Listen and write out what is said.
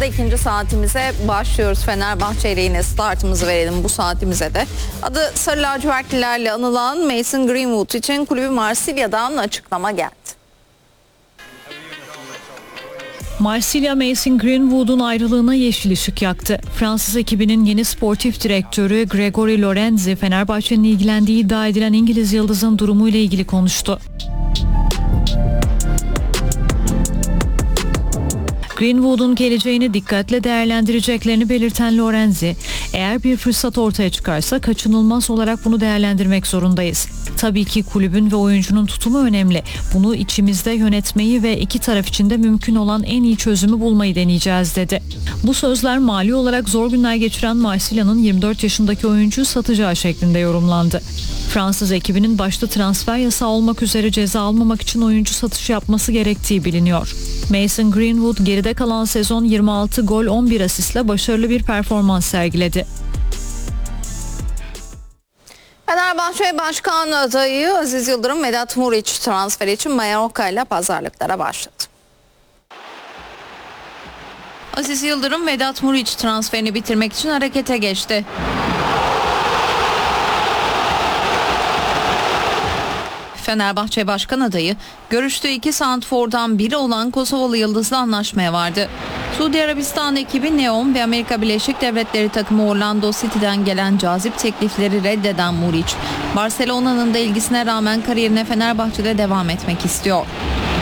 ikinci saatimize başlıyoruz. Fenerbahçe ile yine startımızı verelim bu saatimize de. Adı Sarı Lacivertlilerle anılan Mason Greenwood için kulübü Marsilya'dan açıklama geldi. Marsilya, Mason Greenwood'un ayrılığına yeşil ışık yaktı. Fransız ekibinin yeni sportif direktörü Grégory Lorenzi, Fenerbahçe'nin ilgilendiği iddia edilen İngiliz yıldızın durumuyla ilgili konuştu. Greenwood'un geleceğini dikkatle değerlendireceklerini belirten Lorenzi, eğer bir fırsat ortaya çıkarsa kaçınılmaz olarak bunu değerlendirmek zorundayız. Tabii ki kulübün ve oyuncunun tutumu önemli. Bunu içimizde yönetmeyi ve iki taraf için de mümkün olan en iyi çözümü bulmayı deneyeceğiz dedi. Bu sözler mali olarak zor günler geçiren Marsilya'nın 24 yaşındaki oyuncuyu satacağı şeklinde yorumlandı. Fransız ekibinin başta transfer yasağı olmak üzere ceza almamak için oyuncu satışı yapması gerektiği biliniyor. Mason Greenwood geride kalan sezon 26 gol 11 asistle başarılı bir performans sergiledi. Fenerbahçe Başkan adayı Aziz Yıldırım, Vedat Muriç transferi için Mallorca ile pazarlıklara başladı. Aziz Yıldırım, Vedat Muriç transferini bitirmek için harekete geçti. Fenerbahçe Başkan adayı görüştüğü iki santrfordan biri olan Kosovalı Yıldız'la anlaşmaya vardı. Suudi Arabistan ekibi Neom ve Amerika Birleşik Devletleri takımı Orlando City'den gelen cazip teklifleri reddeden Muriç, Barcelona'nın da ilgisine rağmen kariyerine Fenerbahçe'de devam etmek istiyor.